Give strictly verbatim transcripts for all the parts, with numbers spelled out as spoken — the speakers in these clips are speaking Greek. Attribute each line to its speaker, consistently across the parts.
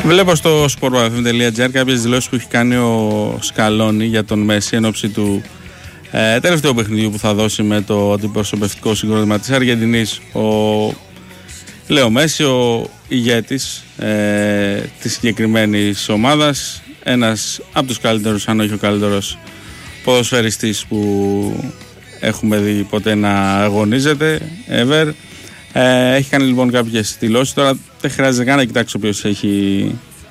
Speaker 1: Βλέπω στο sportbafm τελεία gr κάποιες δηλώσεις που έχει κάνει ο Σκαλόνι για τον Μέση εν ώψη του ε, τελευταίου παιχνιδιού που θα δώσει με το αντιπροσωπευτικό συγκρότημα της Αργεντινής. Ο Λέο Μέση, ο ηγέτης ε, της συγκεκριμένης ομάδας, ένας από τους καλύτερους, αν όχι ο καλύτερος ποδοσφαιριστής που έχουμε δει ποτέ να αγωνίζεται ever. Ε, έχει κάνει λοιπόν κάποιες δηλώσεις. Τώρα δεν χρειάζεται καν να κοιτάξω ποιος έχει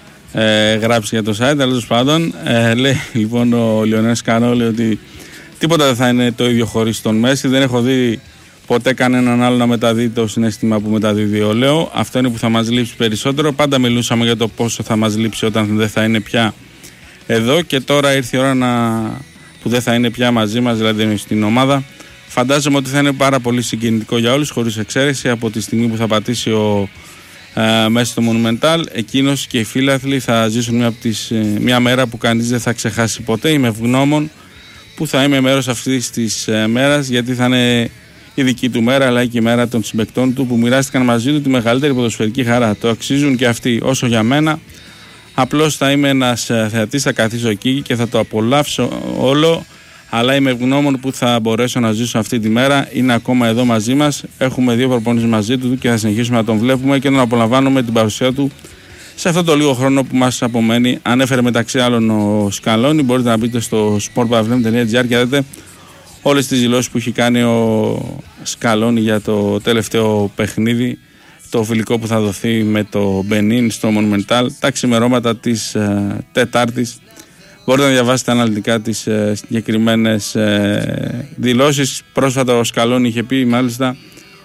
Speaker 1: ε, γράψει για το site, αλλά τέλος πάντων ε, λέει λοιπόν ο Λιονέλ Σκαλόνι ότι τίποτα δεν θα είναι το ίδιο χωρίς τον Μέση. Δεν έχω δει ποτέ κανέναν άλλο να μεταδίδει το συναίσθημα που μεταδίδει ο Λέο. Αυτό είναι που θα μας λείψει περισσότερο. Πάντα μιλούσαμε για το πόσο θα μας λείψει όταν δεν θα είναι πια εδώ, και τώρα ήρθε η ώρα να... που δεν θα είναι πια μαζί μας, δηλαδή στην ομάδα. Φαντάζομαι ότι θα είναι πάρα πολύ συγκινητικό για όλους, χωρίς εξαίρεση, από τη στιγμή που θα πατήσει ο ε, μέσα στο Monumental. Εκείνος και οι φίλαθλοι θα ζήσουν μια, από τις, ε, μια μέρα που κανείς δεν θα ξεχάσει ποτέ. Είμαι ευγνώμων που θα είμαι μέρος αυτής της ε, μέρας, γιατί θα είναι η δική του μέρα, αλλά και η μέρα των συμπαικτών του που μοιράστηκαν μαζί του τη μεγαλύτερη ποδοσφαιρική χαρά. Το αξίζουν και αυτοί όσο για μένα. Απλώς θα είμαι ένας θεατής, θα καθίσω εκεί και θα το απολαύσω όλο. Αλλά είμαι ευγνώμων που θα μπορέσω να ζήσω αυτή τη μέρα. Είναι ακόμα εδώ μαζί μας. Έχουμε δύο προπονήσεις μαζί του και θα συνεχίσουμε να τον βλέπουμε και να απολαμβάνουμε την παρουσία του σε αυτό το λίγο χρόνο που μας απομένει. Ανέφερε μεταξύ άλλων ο Σκαλόνι. Μπορείτε να μπείτε στο sportbafm τελεία gr και δείτε όλες τις δηλώσεις που έχει κάνει ο Σκαλόνι για το τελευταίο παιχνίδι, το φιλικό που θα δοθεί με το Μπενίν στο Monumental τα ξημερώματα της ε, Τετάρτης. Μπορείτε να διαβάσετε αναλυτικά τις ε, συγκεκριμένες ε, δηλώσεις. Πρόσφατα ο Σκαλόνι είχε πει μάλιστα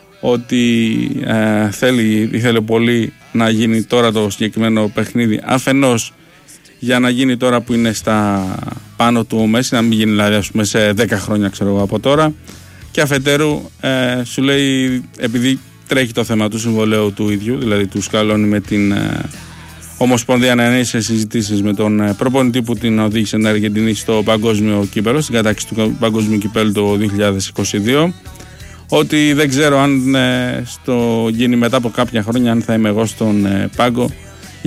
Speaker 1: ότι ε, θέλει, ήθελε πολύ να γίνει τώρα το συγκεκριμένο παιχνίδι, αφενός για να γίνει τώρα που είναι στα πάνω του ο Μέση, να μην γίνει δηλαδή ας πούμε σε δέκα χρόνια ξέρω εγώ από τώρα, και αφετέρου ε, σου λέει επειδή τρέχει το θέμα του συμβολέου του ίδιου, δηλαδή του Σκαλόνι με την ε, Ομοσπονδία, να είναι σε συζητήσεις με τον ε, προπονητή που την οδήγησε την Αργεντινή στο παγκόσμιο κύπελο, στην κατάκτηση του παγκόσμιου κυπέλου το δύο χιλιάδες είκοσι δύο, ότι δεν ξέρω αν ε, στο γίνει μετά από κάποια χρόνια αν θα είμαι εγώ στον ε, πάγκο